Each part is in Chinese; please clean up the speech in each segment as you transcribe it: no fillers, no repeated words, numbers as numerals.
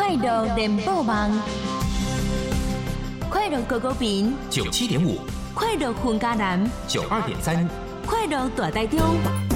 快乐联播网，快乐狗狗屏 97.5， 快乐混家南 92.3， 快乐大台中。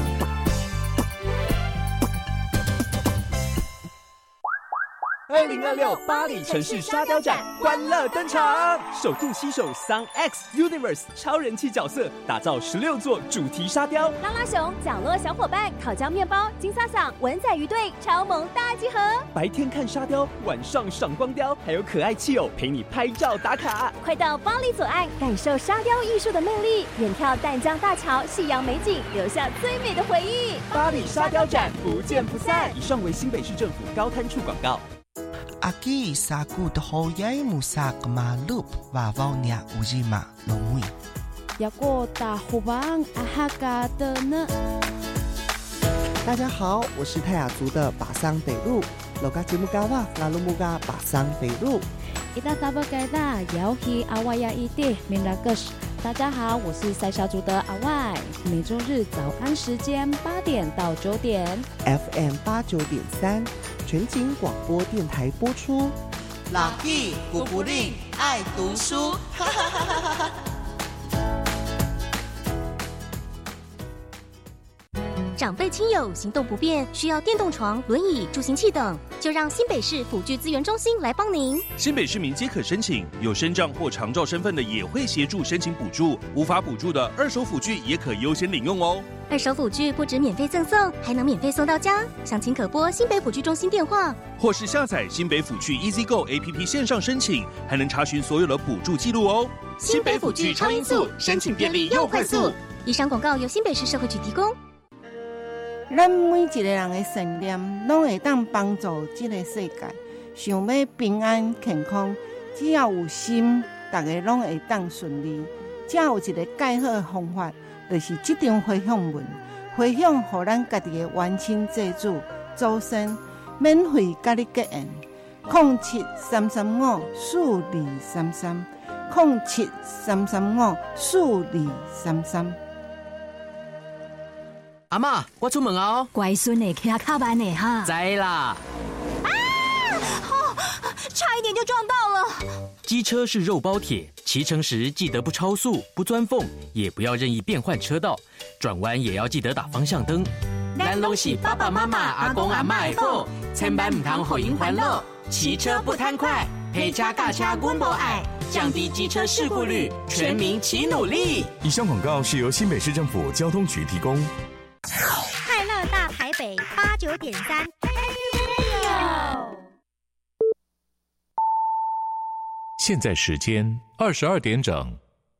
2026巴黎城市沙雕展欢乐登场，首度携手桑 X Universe 超人气角色，打造16座主题沙雕。 拉拉熊、角落小伙伴、烤焦面包、金萨桑、文仔鱼队超萌大集合。 白天看沙雕，晚上赏光雕，还有可爱气友陪你拍照打卡。 快到巴黎左岸，感受沙雕艺术的魅力，远眺淡江大桥夕阳美景，留下最美的回忆。 巴黎沙雕展不见不散。以上为新北市政府高滩处广告。 Aki saku dohoyai musak malup wawawnya ujima lomui. Yago tahubang ahaga的呢。 大家好，我是泰雅族的巴桑北路，罗嘎吉木嘎哇拉鲁木嘎巴桑北路。 Ida taba gaida yaohi awaya ide minagus。大家好，我是塞夏族的阿外，每周日早安时间8点到9点 ，FM 89.3全景广播电台播出。 老弟古古令爱读书，哈哈哈哈哈。 长辈亲友行动不便，需要电动床、轮椅、助行器等，就让新北市辅具资源中心来帮您。 新北市民皆可申请，有身障或长照身份的也会协助申请补助，无法补助的二手辅具也可优先领用哦。 二手辅具不止免费赠送，还能免费送到家。详情可拨新北辅具中心电话， 或是下载新北辅具 EasyGo APP 线上申请，还能查询所有的补助记录哦。 新北辅具超音速，申请便利又快速。以上广告由新北市社会局提供。 咱每一个人的信念，拢会当帮助这个世界。想要平安健康，只要有心，大家拢会当顺利。只有一个介好的方法，就是这张回向文，回向予咱家己的冤亲债主、祖先，免费甲你结缘。073354233，073354233。 阿嬷，我出门哦。 乖孙的，骑较慢的哈。 知啦。 差一点就撞到了。 机车是肉包铁，骑乘时记得不超速、不钻缝，也不要任意变换车道，转弯也要记得打方向灯。咱拢是爸爸妈妈、阿公阿嬷的福，千万唔通互因烦恼。骑车不贪快，陪车驾车阮无爱，降低机车事故率，全民齐努力。 以上广告是由新北市政府交通局提供。 快乐大台北89.3。 现在时间22点整。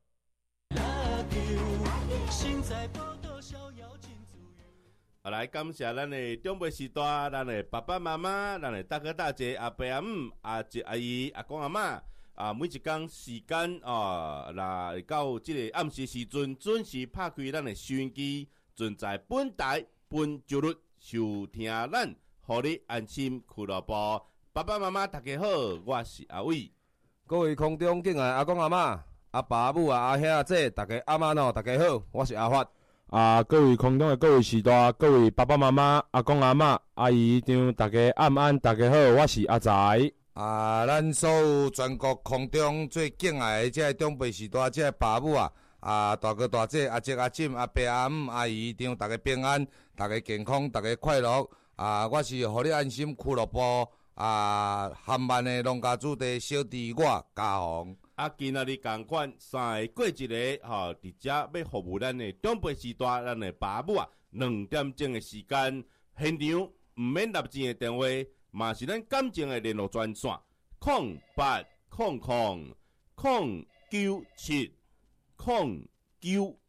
好，来感谢咱的长辈时代，咱的爸爸妈妈，咱的大哥大姐、阿伯阿姆、阿姐阿姨、阿公阿嬷啊，每一天时间啊，来到这个暗时时阵，准时拍开咱的收音机，尽在本台本周日收听咱，互你安心俱乐部。爸爸妈妈大家好，我是阿伟。 各位空中敬爱阿公阿嬷、阿爸阿母啊、阿兄阿姐，大家阿妈喏，大家好，我是阿发。 各位空中的各位时代，各位爸爸妈妈、阿公阿嬷、阿姨丈，大家安安，大家好，我是阿财。 咱所有全国空中最敬爱的这个长辈时代，这个爸母大哥大姐、阿叔阿婶、阿伯阿姆、阿姨丈，大家平安，大家健康，大家快乐。我是互你安心俱乐部含万的农家主的小弟我嘉宏。 今仔日同款3个过一个伫遮要服务咱的长辈时代，咱的爸母2点钟的时间，现场毋免立钱的电话，嘛是咱感情的联络专线080009709709